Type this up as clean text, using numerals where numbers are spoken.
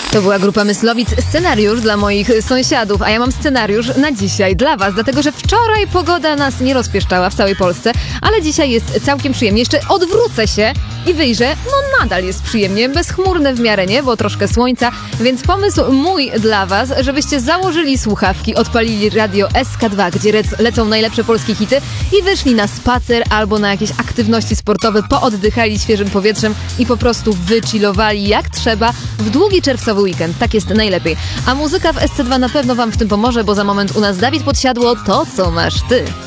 To była grupa Myslowic, scenariusz dla moich sąsiadów, a ja mam scenariusz na dzisiaj dla was, dlatego że wczoraj pogoda nas nie rozpieszczała w całej Polsce, ale dzisiaj jest całkiem przyjemnie. Jeszcze odwrócę się i wyjrzę, no nadal jest przyjemnie, bezchmurne w miarę, nie? Bo troszkę słońca, więc pomysł mój dla was, żebyście założyli słuchawki, odpalili radio SK2, gdzie lecą najlepsze polskie hity i wyszli na spacer albo na jakieś aktywności sportowe, pooddychali świeżym powietrzem i po prostu wychillowali jak trzeba w długi czerwcowy weekend. Tak jest najlepiej. A muzyka w SC2 na pewno wam w tym pomoże, bo za moment u nas Dawid Podsiadło, to co masz ty.